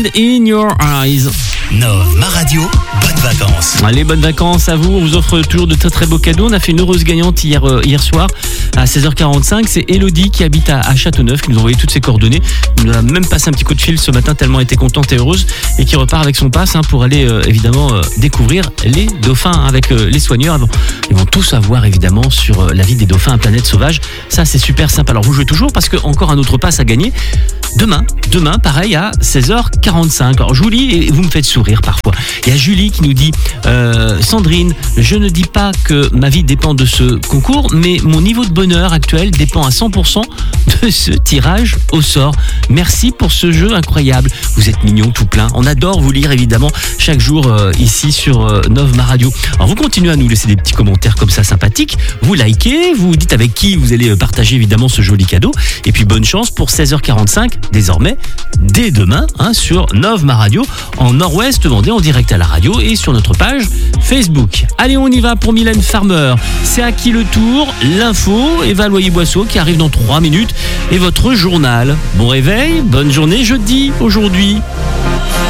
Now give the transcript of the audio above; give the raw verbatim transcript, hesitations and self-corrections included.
In Your Eyes. Nov, ma radio, bonnes vacances. Allez, bonnes vacances à vous. On vous offre toujours de très très beaux cadeaux. On a fait une heureuse gagnante hier, euh, hier soir à seize heures quarante-cinq. C'est Elodie qui habite à, à Châteauneuf, qui nous a envoyé toutes ses coordonnées. Elle nous a même passé un petit coup de fil ce matin tellement elle était contente et heureuse, et qui repart avec son pass hein, pour aller euh, évidemment euh, découvrir les dauphins hein, avec euh, les soigneurs. Ils vont, ils vont tout savoir évidemment sur euh, la vie des dauphins à Planète Sauvage. Ça c'est super sympa. Alors vous jouez toujours parce que encore un autre pass à gagner. Demain, demain, pareil à seize heures quarante-cinq. Alors je vous lis et vous me faites sourire parfois. Il y a Julie qui nous dit euh, Sandrine, je ne dis pas que ma vie dépend de ce concours, mais mon niveau de bonheur actuel dépend à cent pour cent de ce tirage au sort. Merci pour ce jeu incroyable. Vous êtes mignons tout plein. On adore vous lire évidemment chaque jour euh, ici sur euh, Nov Ma Radio. Alors vous continuez à nous laisser des petits commentaires comme ça sympathiques. Vous likez, vous dites avec qui vous allez partager évidemment ce joli cadeau. Et puis bonne chance pour seize heures quarante-cinq. Désormais, dès demain, hein, sur Nov Ma Radio, en Nord-Ouest Vendée, en direct à la radio et sur notre page Facebook. Allez, on y va pour Mylène Farmer. C'est à qui le tour? L'info, Eva Loyer-Boisseau qui arrive dans trois minutes et votre journal. Bon réveil, bonne journée jeudi aujourd'hui.